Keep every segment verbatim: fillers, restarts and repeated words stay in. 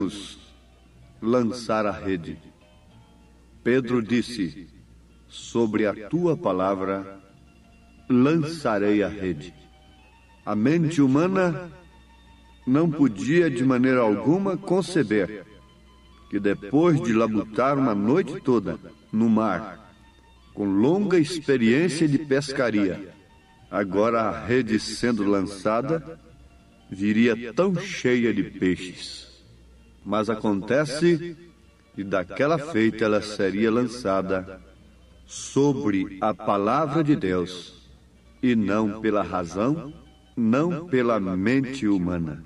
lançar a rede. Pedro disse: sobre a tua palavra lançarei a rede. A mente humana não podia de maneira alguma conceber que depois de labutar uma noite toda no mar, com longa experiência de pescaria, agora a rede sendo lançada viria tão cheia de peixes. Mas acontece que daquela feita ela seria lançada sobre a palavra de Deus, e não pela razão, não pela mente humana.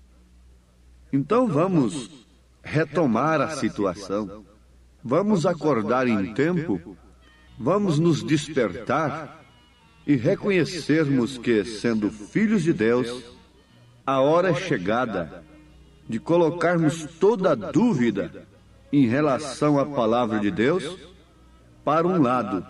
Então vamos retomar a situação, vamos acordar em tempo, vamos nos despertar e reconhecermos que, sendo filhos de Deus, a hora é chegada de colocarmos toda a dúvida em relação à palavra de Deus para um lado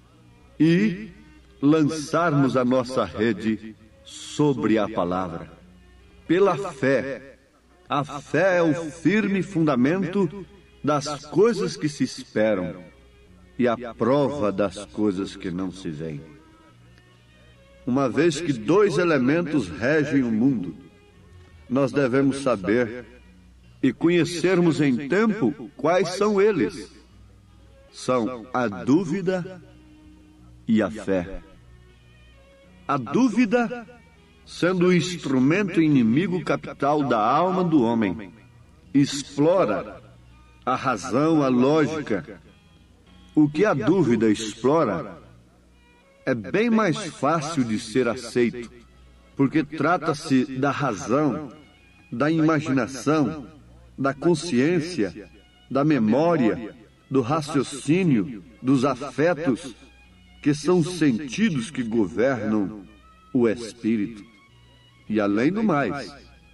e lançarmos a nossa rede sobre a palavra. Pela fé. A fé é o firme fundamento das coisas que se esperam e a prova das coisas que não se veem. Uma vez que dois elementos regem o mundo, nós devemos saber e conhecermos em tempo quais são eles. São a dúvida e a fé. A dúvida, sendo o instrumento inimigo capital da alma do homem, explora a razão, a lógica. O que a dúvida explora é bem mais fácil de ser aceito, porque trata-se da razão, da imaginação, da consciência, da memória, do raciocínio, dos afetos, que são os sentidos que governam o espírito. E além do mais,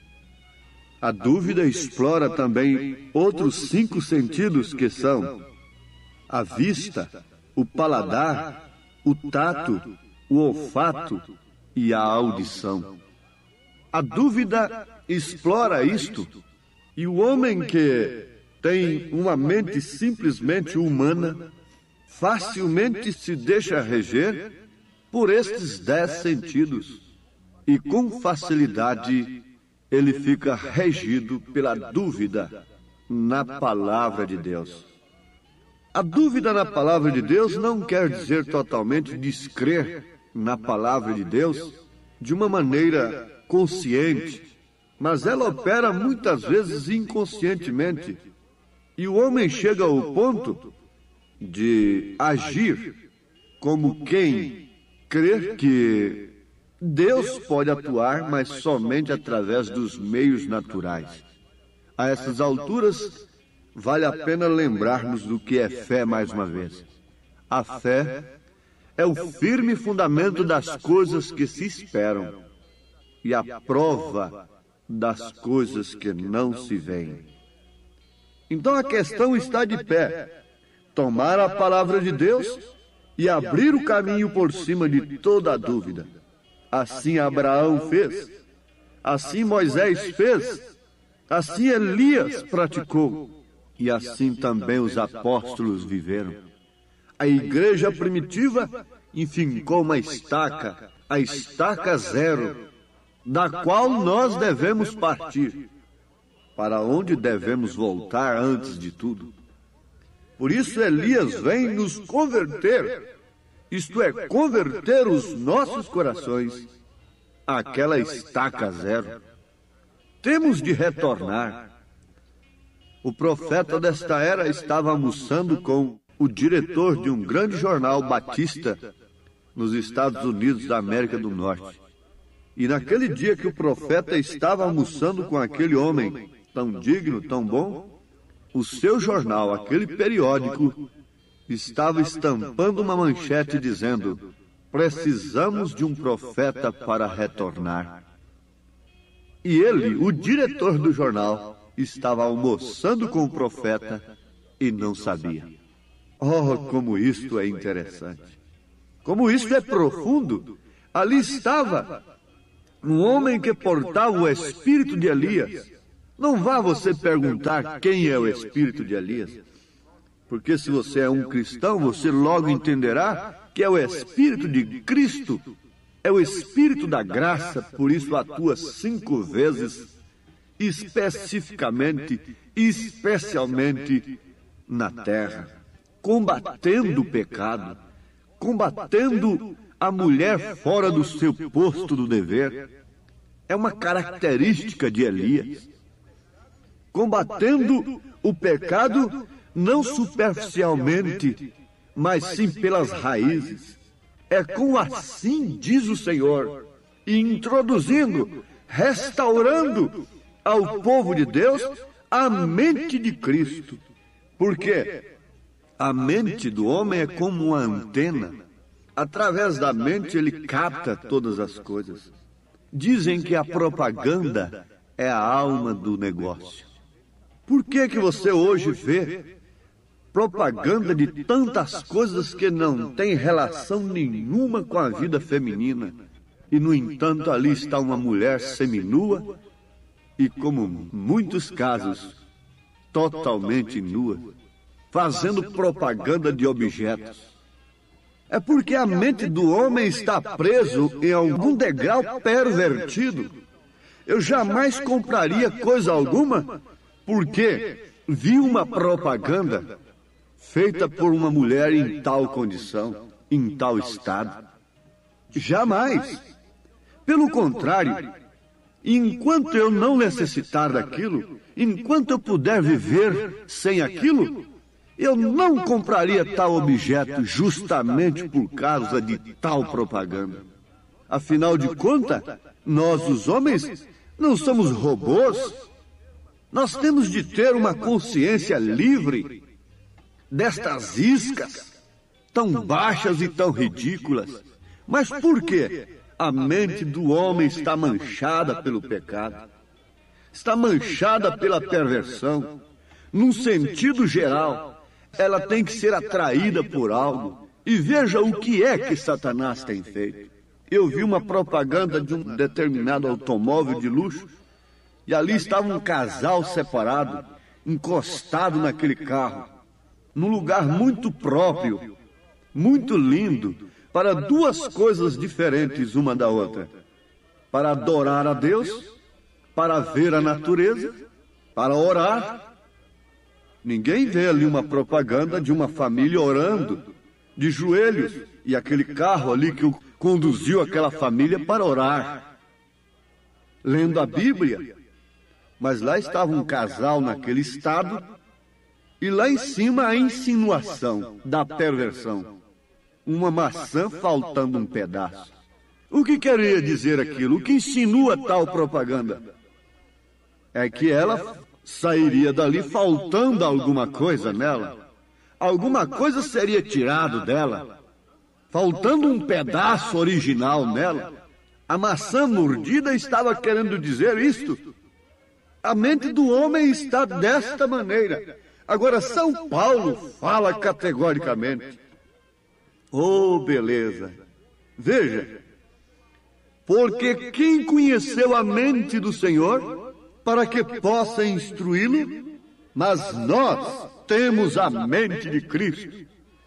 a dúvida explora também outros cinco sentidos que são a vista, o paladar, o tato, o olfato e a audição. A dúvida explora isto, e o homem que tem uma mente simplesmente humana facilmente se deixa reger por estes dez sentidos, e com facilidade ele fica regido pela dúvida na palavra de Deus. A dúvida na palavra de Deus não quer dizer totalmente descrer na palavra de Deus de uma maneira consciente, mas ela opera muitas vezes inconscientemente, e o homem chega ao ponto de agir como quem crer que Deus pode atuar, mas somente através dos meios naturais. A essas alturas, vale a pena lembrarmos do que é fé mais uma vez. A fé é o firme fundamento das coisas que se esperam e a prova das coisas que não se veem. Então a questão está de pé: tomar a palavra de Deus e abrir o caminho por cima de toda a dúvida. Assim Abraão fez, assim Moisés fez, assim Elias praticou, e assim também os apóstolos viveram. A igreja primitiva enfincou uma estaca, a estaca zero, da qual nós devemos partir. Para onde devemos voltar antes de tudo? Por isso Elias vem nos converter, isto é, converter os nossos corações àquela estaca zero. Temos de retornar. O profeta desta era estava almoçando com o diretor de um grande jornal batista nos Estados Unidos da América do Norte. E naquele dia que o profeta estava almoçando com aquele homem tão digno, tão bom, o seu jornal, aquele periódico, estava estampando uma manchete dizendo: precisamos de um profeta para retornar. E ele, o diretor do jornal, estava almoçando com o profeta e não sabia. Oh, como isto é interessante! Como isto é profundo! Ali estava um homem que portava o espírito de Elias, Não vá você perguntar quem é o espírito de Elias, porque se você é um cristão, você logo entenderá que é o espírito de Cristo, é o espírito da graça, por isso atua cinco vezes, especificamente, especialmente na terra, combatendo o pecado, combatendo a mulher fora do seu posto do dever. É uma característica de Elias. Combatendo o pecado não superficialmente, mas sim pelas raízes. É com assim, diz o Senhor, e introduzindo, restaurando ao povo de Deus a mente de Cristo. Porque a mente do homem é como uma antena. Através da mente ele capta todas as coisas. Dizem que a propaganda é a alma do negócio. Por que que você hoje vê propaganda de tantas coisas que não tem relação nenhuma com a vida feminina? E, no entanto, ali está uma mulher seminua e, como muitos casos, totalmente nua, fazendo propaganda de objetos. É porque a mente do homem está preso em algum degrau pervertido. Eu jamais compraria coisa alguma porque vi uma propaganda feita por uma mulher em tal condição, em tal estado. Jamais. Pelo contrário, enquanto eu não necessitar daquilo, enquanto eu puder viver sem aquilo, eu não compraria tal objeto justamente por causa de tal propaganda. Afinal de contas, nós, os homens, não somos robôs. Nós temos de ter uma consciência livre destas iscas tão baixas e tão ridículas. Mas por quê? A mente do homem está manchada pelo pecado, está manchada pela perversão. Num sentido geral, ela tem que ser atraída por algo. E veja o que é que Satanás tem feito. Eu vi uma propaganda de um determinado automóvel de luxo, e ali estava um casal separado, encostado naquele carro, num lugar muito próprio, muito lindo, para duas coisas diferentes uma da outra: para adorar a Deus, para ver a natureza, para orar. Ninguém vê ali uma propaganda de uma família orando, de joelhos, e aquele carro ali que conduziu aquela família para orar, lendo a Bíblia. Mas lá estava um casal naquele estado, e lá em cima a insinuação da perversão. Uma maçã faltando um pedaço. O que queria dizer aquilo? O que insinua tal propaganda? É que ela sairia dali faltando alguma coisa nela. Alguma coisa seria tirado dela, faltando um pedaço original nela. A maçã mordida estava querendo dizer isto. A mente do homem está desta maneira. Agora, São Paulo fala categoricamente. Oh, beleza! Veja, porque quem conheceu a mente do Senhor para que possa instruí-lo? Mas nós temos a mente de Cristo.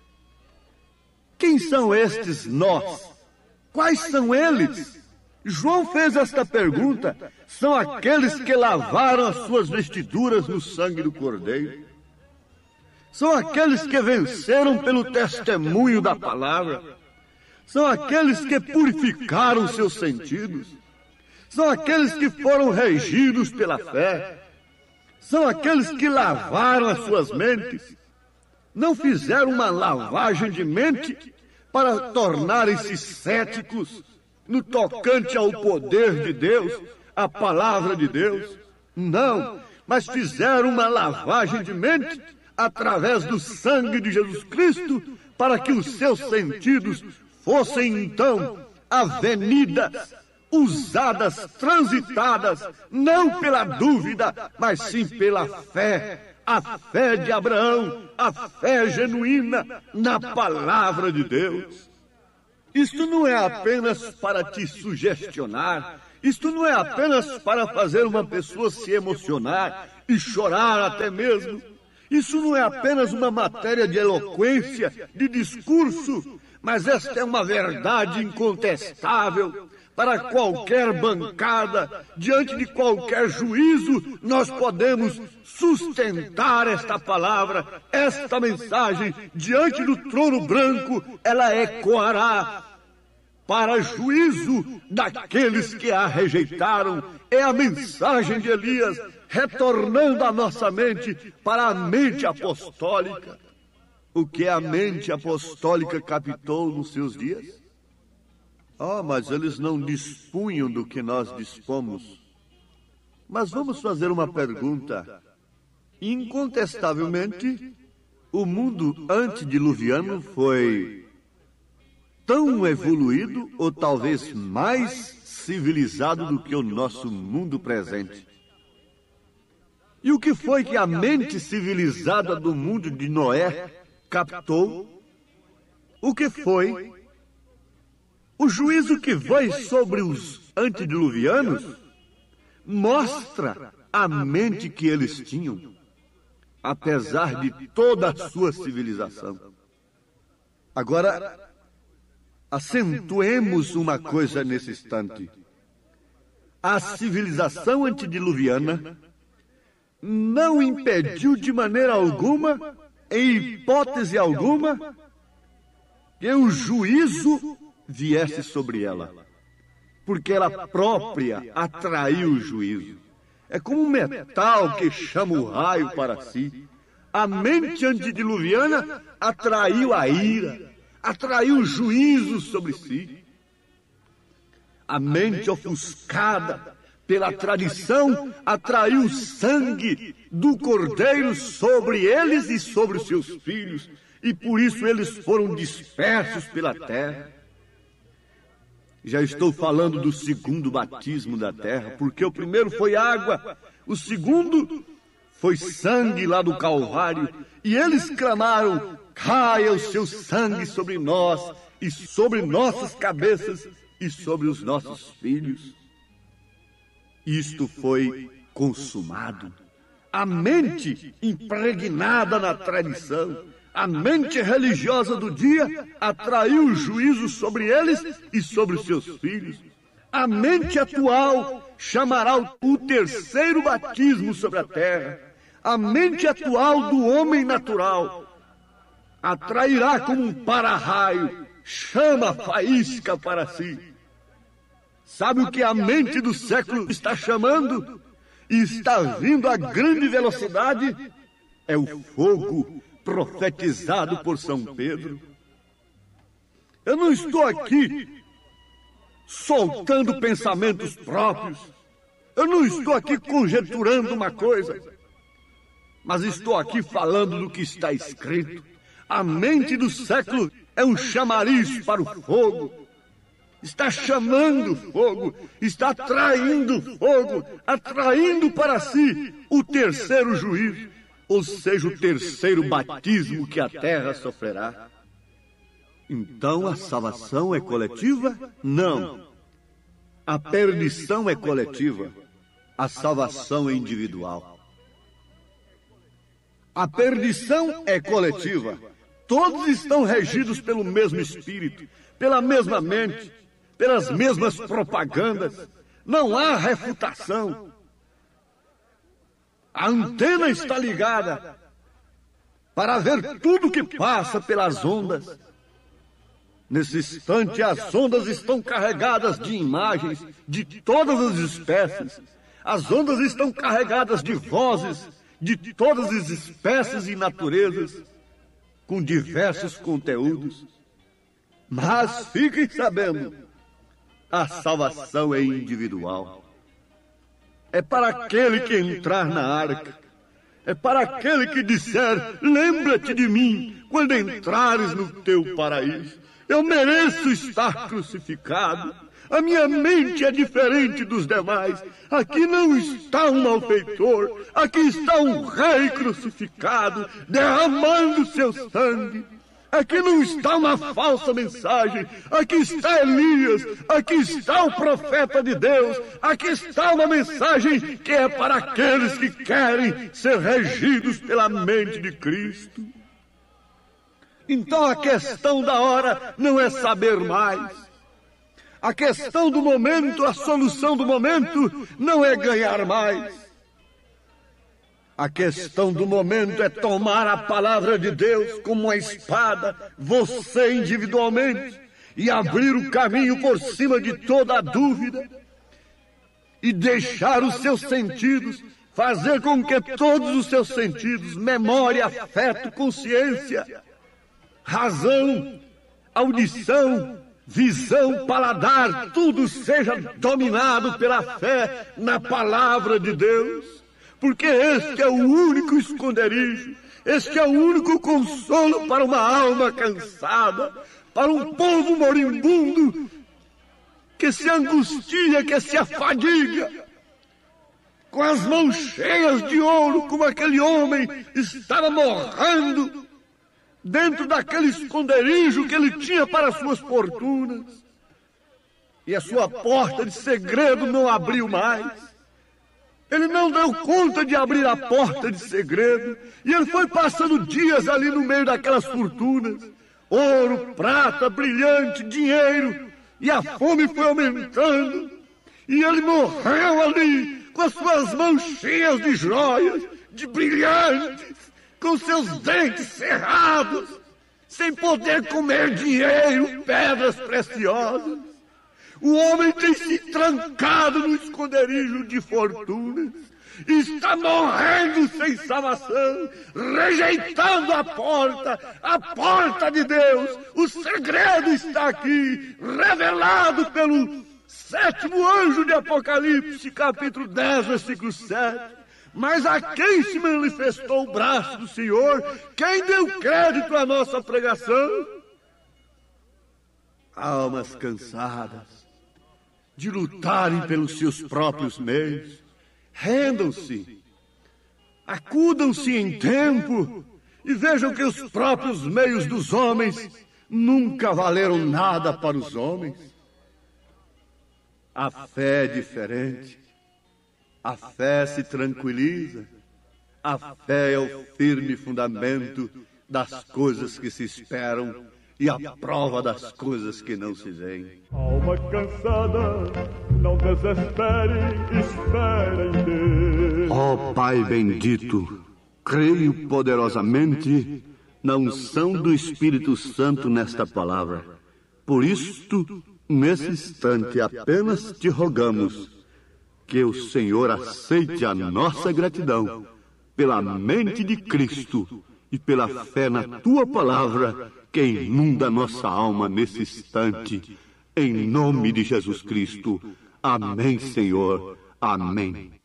Quem são estes nós? Quais são eles? João fez esta pergunta. São aqueles que lavaram as suas vestiduras no sangue do Cordeiro. São aqueles que venceram pelo testemunho da palavra. São aqueles que purificaram seus sentidos. São aqueles que foram regidos pela fé. São aqueles que lavaram as suas mentes. Não fizeram uma lavagem de mente para tornarem-se céticos no tocante ao poder de Deus, à palavra de Deus. Não, mas fizeram uma lavagem de mente através do sangue de Jesus Cristo, para que os seus sentidos fossem então avenidas, usadas, transitadas, não pela dúvida, mas sim pela fé, a fé de Abraão, a fé genuína na palavra de Deus. Isto não é apenas para te sugestionar, Isto não é apenas para fazer uma pessoa se emocionar e chorar até mesmo. Isso não é apenas uma matéria de eloquência, de discurso, mas esta é uma verdade incontestável. Para qualquer bancada, diante de qualquer juízo, nós podemos sustentar esta palavra, esta mensagem, diante do trono branco, ela ecoará para juízo daqueles que a rejeitaram. É a mensagem de Elias, retornando a nossa mente para a mente apostólica. O que a mente apostólica captou nos seus dias? Oh, mas eles não dispunham do que nós dispomos. Mas vamos fazer uma pergunta. Incontestavelmente, o mundo antediluviano foi tão evoluído, ou talvez mais civilizado do que o nosso mundo presente. E o que foi que a mente civilizada do mundo de Noé captou? O que foi? O juízo que veio sobre os antediluvianos mostra a mente que eles tinham, apesar de toda a sua civilização. Agora, acentuemos uma coisa nesse instante. A civilização antediluviana não impediu de maneira alguma, em hipótese alguma, que o juízo viesse sobre ela, porque ela própria atraiu o juízo. É como um metal que chama o raio para si. A mente antediluviana atraiu a ira, atraiu o juízo sobre si. A mente ofuscada pela tradição atraiu o sangue do cordeiro sobre eles e sobre os seus filhos, e por isso eles foram dispersos pela terra. Já estou falando do segundo batismo da terra, porque o primeiro foi água, o segundo foi sangue lá do Calvário, e eles clamaram: caia o seu sangue sobre nós, e sobre nossas cabeças, e sobre os nossos filhos. Isto foi consumado. A mente impregnada na tradição, a mente religiosa do dia atraiu o juízo sobre eles e sobre os seus filhos. A mente atual chamará o terceiro batismo sobre a terra. A mente atual do homem natural atrairá como um para-raio, chama faísca para si. Sabe o que a mente do século está chamando? E está vindo a grande velocidade? É o fogo profetizado por São Pedro. Eu não estou aqui soltando pensamentos próprios. Eu não estou aqui conjecturando uma coisa. Mas estou aqui falando do que está escrito. A mente do século é um chamariz para o fogo. Está chamando fogo, está atraindo fogo, atraindo para si o terceiro juízo, ou seja, o terceiro batismo que a terra sofrerá. Então a salvação é coletiva? Não. A perdição é coletiva, a salvação é individual. A perdição é coletiva. Todos estão regidos pelo mesmo espírito, pela mesma mente, pelas mesmas propagandas. Não há refutação. A antena está ligada para ver tudo que passa pelas ondas. Nesse instante, as ondas estão carregadas de imagens de todas as espécies. As ondas estão carregadas de vozes de todas as espécies e naturezas, com diversos conteúdos. Mas fiquem sabendo, a salvação é individual. É para aquele que entrar na arca. É para aquele que disser: lembra-te de mim quando entrares no teu paraíso. Eu mereço estar crucificado. A minha mente é diferente dos demais. Aqui não está um malfeitor. Aqui está um rei crucificado, derramando seu sangue. aqui não está uma falsa mensagem, aqui está Elias, aqui está o profeta de Deus, aqui está uma mensagem que é para aqueles que querem ser regidos pela mente de Cristo. Então a questão da hora não é saber mais. A questão do momento, a solução do momento, não é ganhar mais. A questão do momento é tomar a palavra de Deus como uma espada, você individualmente, e abrir o caminho por cima de toda a dúvida, e deixar os seus sentidos, fazer com que todos os seus sentidos, memória, afeto, consciência, razão, audição, visão, paladar, tudo seja dominado pela fé na palavra de Deus, porque este é o único esconderijo, este é o único consolo para uma alma cansada, para um povo moribundo que se angustia, que se afadiga, com as mãos cheias de ouro, como aquele homem estava morrendo dentro daquele esconderijo que ele tinha para suas fortunas, e a sua porta de segredo não abriu mais. Ele não deu conta de abrir a porta de segredo, e ele foi passando dias ali no meio daquelas fortunas, ouro, prata, brilhante, dinheiro, e a fome foi aumentando, e ele morreu ali com as suas mãos cheias de joias, de brilhantes, com seus dentes cerrados, sem poder comer dinheiro, pedras preciosas. O homem tem se trancado no esconderijo de fortunas, está morrendo sem salvação, rejeitando a porta, a porta de Deus. O segredo está aqui, revelado pelo sétimo anjo de Apocalipse, capítulo dez, versículo sete. Mas a quem se manifestou o braço do Senhor? Quem deu crédito à nossa pregação? Almas cansadas de lutarem pelos seus próprios meios, rendam-se, acudam-se em tempo e vejam que os próprios meios dos homens nunca valeram nada para os homens. A fé é diferente. A fé se tranquiliza. A fé é o firme fundamento das coisas que se esperam e a prova das coisas que não se veem. Alma cansada, não desespere, espere em Deus. Ó Pai bendito, creio poderosamente na unção do Espírito Santo nesta palavra. Por isto, nesse instante, apenas te rogamos que o Senhor aceite a nossa gratidão pela mente de Cristo e pela fé na Tua palavra que inunda nossa alma nesse instante. Em nome de Jesus Cristo. Amém, Senhor. Amém.